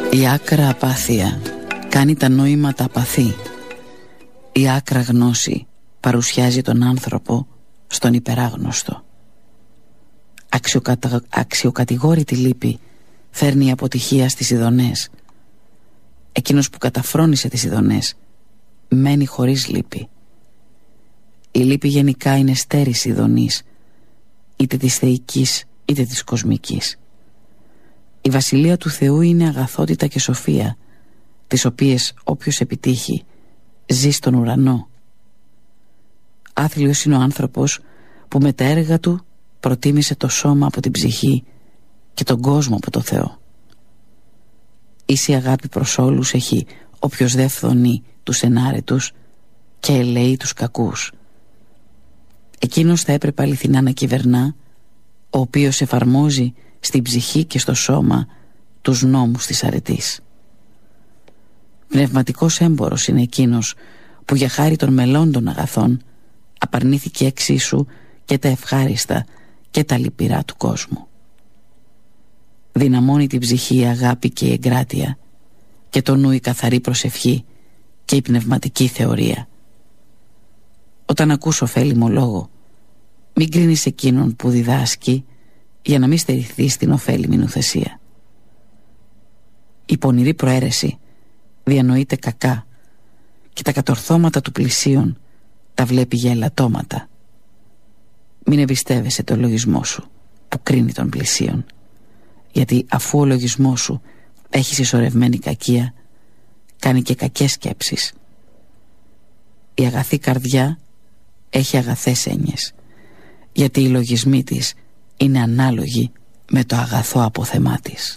Η άκρα απάθεια κάνει τα νοήματα απαθή. Η άκρα γνώση παρουσιάζει τον άνθρωπο στον υπεράγνωστο. Αξιοκατηγόρητη λύπη φέρνει αποτυχία στις ειδονές. Εκείνος που καταφρόνησε τις ειδονές μένει χωρίς λύπη. Η λύπη γενικά είναι στέρηση ειδονής, είτε της θεϊκής είτε της κοσμικής. Η βασιλεία του Θεού είναι αγαθότητα και σοφία, τις οποίες όποιος επιτύχει ζει στον ουρανό. Άθλιος είναι ο άνθρωπος που με τα έργα του προτίμησε το σώμα από την ψυχή και τον κόσμο από το Θεό. Ίση αγάπη προς όλους έχει όποιος δεν φθονεί τους ενάρετους και ελέει τους κακούς. Εκείνος θα έπρεπε αληθινά να κυβερνά, ο οποίος εφαρμόζει στην ψυχή και στο σώμα τους νόμους της αρετής. Πνευματικός έμπορος είναι εκείνος που για χάρη των μελών αγαθών απαρνήθηκε εξίσου και τα ευχάριστα και τα λυπηρά του κόσμου. Δυναμώνει την ψυχή η αγάπη και η εγκράτεια και το νου η καθαρή προσευχή και η πνευματική θεωρία. Όταν ακούς ωφέλιμο λόγο, μην κρίνεις εκείνον που διδάσκει για να μην στερηθείς την ωφέλιμη νουθεσία. Η πονηρή προαίρεση διανοείται κακά και τα κατορθώματα του πλησίον τα βλέπει για ελαττώματα. Μην εμπιστεύεσαι το λογισμό σου που κρίνει τον πλησίον, γιατί αφού ο λογισμός σου έχει συσσωρευμένη κακία, κάνει και κακές σκέψεις. Η αγαθή καρδιά έχει αγαθές έννοιες, γιατί οι λογισμοί της είναι ανάλογοι με το αγαθό αποθεμά της.